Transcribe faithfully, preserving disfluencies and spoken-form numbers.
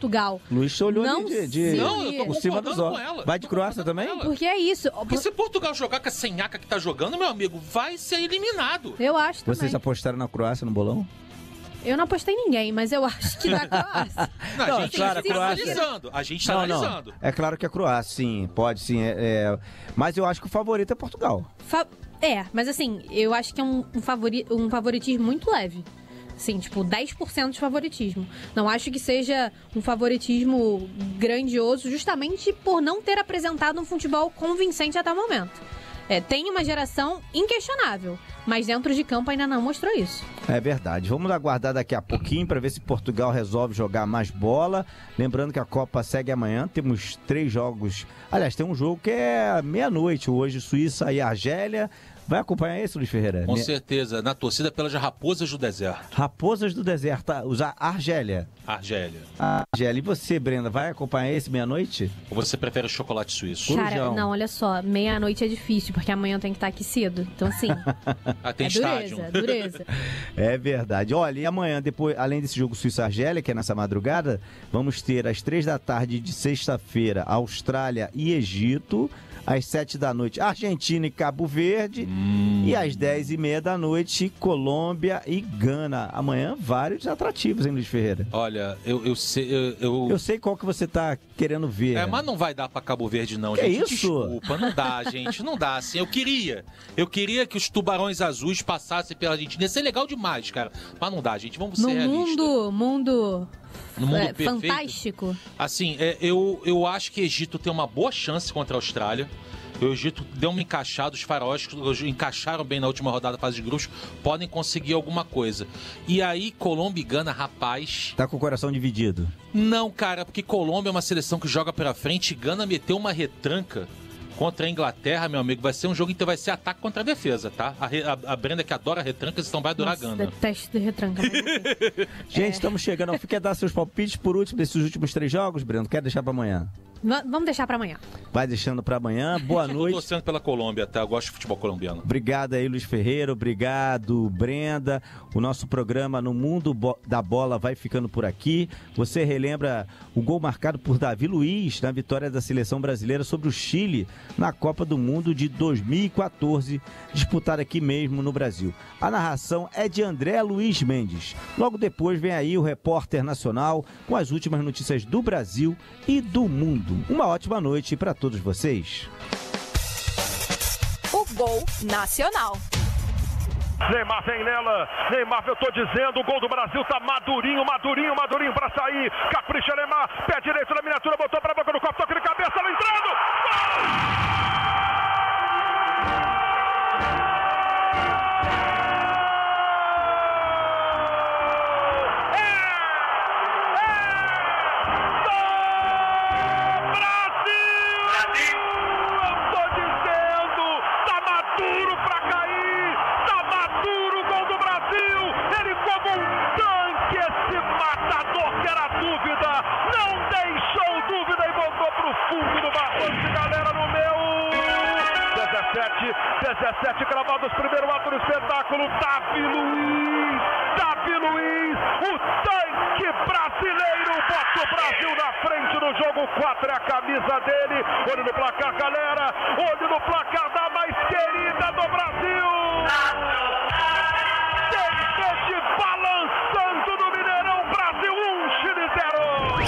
Portugal Luiz olhou não de, de, Não, eu tô por cima dos concordando com olhos. ela. Vai de Tô Croácia concordando também? com ela. Porque é isso. Porque se Portugal jogar com a senhaca que tá jogando, meu amigo, vai ser eliminado. Eu acho também. Vocês apostaram na Croácia no bolão? Eu não apostei em ninguém, mas eu acho que da Croácia. Não, Não, a gente claro, a tá Croácia- analisando. A gente tá Não, analisando. não. É claro que a Croácia, sim, pode sim. É, é... Mas eu acho que o favorito é Portugal. Fa- É, mas assim, eu acho que é um, um, favori... um favoritismo muito leve. Sim, tipo, dez por cento de favoritismo. Não acho que seja um favoritismo grandioso, justamente por não ter apresentado um futebol convincente até o momento. É, tem uma geração inquestionável, mas dentro de campo ainda não mostrou isso. É verdade. Vamos aguardar daqui a pouquinho para ver se Portugal resolve jogar mais bola. Lembrando que a Copa segue amanhã. Temos três jogos. Aliás, tem um jogo que é meia-noite hoje, Suíça e Argélia. Vai acompanhar esse, Luiz Ferreira? Com Me- certeza, na torcida pelas raposas do deserto. Raposas do Deserto, tá? Usar Argélia. Argélia. Argélia. E você, Brenda, vai acompanhar esse meia-noite? Ou você prefere chocolate suíço? Corujão. Cara, não, olha só, meia-noite é difícil, porque amanhã tem que estar aqui cedo. Então, sim, Ah, tem é estádio. dureza, dureza. É verdade. Olha, e amanhã, depois, além desse jogo Suíça-Argélia, que é nessa madrugada, vamos ter às três da tarde de sexta-feira, Austrália e Egito. Às sete da noite, Argentina e Cabo Verde. Hum. E às dez e meia da noite, Colômbia e Gana. Amanhã, vários atrativos, hein, Luiz Ferreira? Olha, eu, eu sei. Eu, eu... Eu sei qual que você tá querendo ver. É, mas não vai dar pra Cabo Verde, não, Que gente. isso? Desculpa, não dá, gente. Não dá, assim. Eu queria. Eu queria que os tubarões azuis passassem pela Argentina. Ia ser legal demais, cara. Mas não dá, gente. Vamos ser No realistas. mundo, mundo, No mundo é, perfeito. fantástico. Assim, é, eu, eu acho que Egito tem uma boa chance contra a Austrália. O Egito deu uma encaixada, os faraós encaixaram bem na última rodada da fase de grupos, podem conseguir alguma coisa. E aí, Colômbia e Gana, rapaz... Tá com o coração dividido. Não, cara, porque Colômbia é uma seleção que joga pra frente e Gana meteu uma retranca contra a Inglaterra, meu amigo. Vai ser um jogo que vai ser ataque contra a defesa, tá? A, re- a, a Brenda que adora retrancas, então vai adorar Nossa, Gana. detesto de retranca. mas ok. Gente, estamos chegando ao fim. Quer dar seus palpites por último desses últimos três jogos, Breno? Quer deixar pra amanhã? Va- Vamos deixar pra amanhã. Vai deixando pra amanhã. Boa Tô noite. torcendo pela Colômbia, tá? Eu gosto de futebol colombiano. Obrigado aí, Luiz Ferreira. Obrigado, Brenda. O nosso programa No Mundo Bo- da Bola vai ficando por aqui. Você relembra o gol marcado por Davi Luiz na vitória da seleção brasileira sobre o Chile na Copa do Mundo de dois mil e quatorze, disputada aqui mesmo no Brasil. A narração é de André Luiz Mendes. Logo depois vem aí o repórter nacional com as últimas notícias do Brasil e do mundo. Uma ótima noite para todos vocês. O Gol Nacional. Neymar vem nela, Neymar, eu tô dizendo, o gol do Brasil tá madurinho, madurinho, madurinho pra sair, capricha Neymar, pé direito na miniatura, botou pra boca do copo, toque de cabeça, ela entrando, gol! dezessete cravados, primeiro ato do espetáculo, Davi Luiz, Davi Luiz, o tanque brasileiro, bota o Brasil na frente no jogo, quatro é a camisa dele, olho no placar, galera, olho no placar.